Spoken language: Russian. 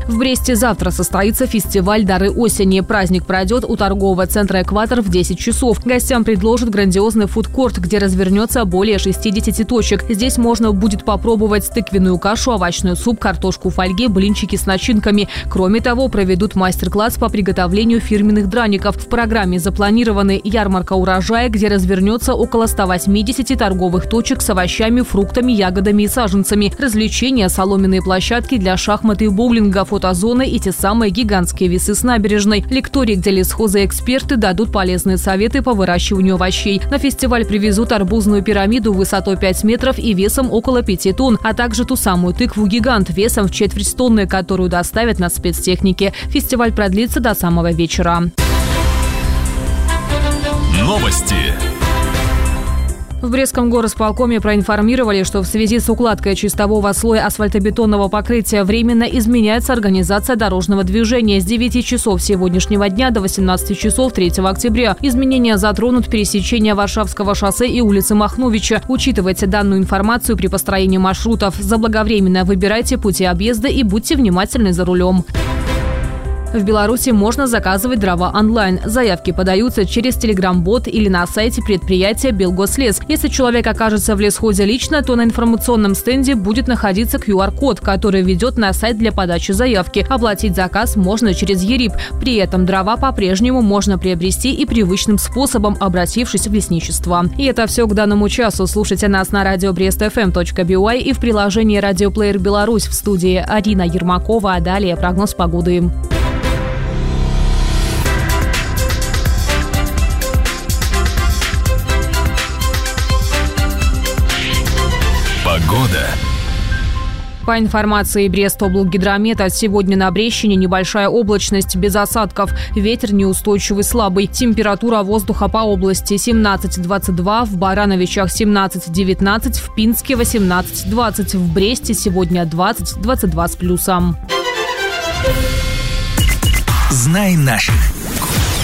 В Бресте завтра состоится фестиваль «Дары осени». Праздник пройдет у торгового центра «Экватор» в 10 часов. Гостям предложат грандиозный фудкорт, где развернется более 60 точек. Здесь можно будет попробовать тыквенную кашу, овощной суп, картошку в фольге, блинчики с начинками. Кроме того, проведут мастер-класс по приготовлению фирменных драников. В программе запланированы ярмарка урожая, где развернется около 180 торговых точек с овощами, фруктами, ягодами и саженцами. Развлечения, соломенные площадки для шахмат и боулинга, фотозоны и те самые гигантские весы с набережной. Лектории, где лесхозы и эксперты дадут полезные советы по выращиванию овощей. На фестиваль привезут арбузную пирамиду высотой 5 метров и весом около 5 тонн, а также ту самую тыкву-гигант весом в четверть тонны, которую доставят на спецтехнике. Фестиваль продлится до самого вечера. Новости. В Брестском горосполкоме проинформировали, что в связи с укладкой чистового слоя асфальтобетонного покрытия временно изменяется организация дорожного движения с 9 часов сегодняшнего дня до 18 часов 3 октября. Изменения затронут пересечение Варшавского шоссе и улицы Махновича. Учитывайте данную информацию при построении маршрутов. Заблаговременно выбирайте пути объезда и будьте внимательны за рулем. В Беларуси можно заказывать дрова онлайн. Заявки подаются через телеграм-бот или на сайте предприятия «Белгослес». Если человек окажется в лесхозе лично, то на информационном стенде будет находиться QR-код, который ведет на сайт для подачи заявки. Оплатить заказ можно через ЕРИП. При этом дрова по-прежнему можно приобрести и привычным способом, обратившись в лесничество. И это все к данному часу. Слушайте нас на радио brestfm.by и в приложении «Радиоплеер Беларусь». В студии Арина Ермакова. А далее прогноз погоды. Погода. По информации Брестоблгидромета, сегодня на Брещине небольшая облачность без осадков. Ветер неустойчивый слабый. Температура воздуха по области 17-22, в Барановичах 17-19, в Пинске 18-20, в Бресте сегодня 20-22 с плюсом. Знай наших.